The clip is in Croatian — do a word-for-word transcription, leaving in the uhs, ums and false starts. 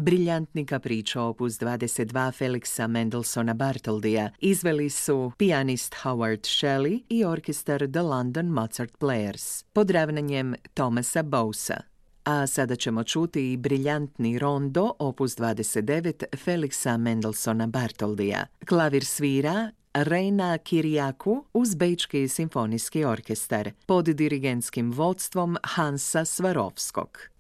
Briljantni kapričo opus dvadeset dva Felixa Mendelssohna Bartholdija izveli su pijanist Howard Shelley i orkestar The London Mozart Players pod ravnanjem Thomasa Bowesa. A sada ćemo čuti i briljantni rondo opus dvadeset devet Felixa Mendelssohna Bartholdija. Klavir svira Reina Kirijaku uz Bečki simfonijski orkestar pod dirigentskim vodstvom Hansa Svarovskog.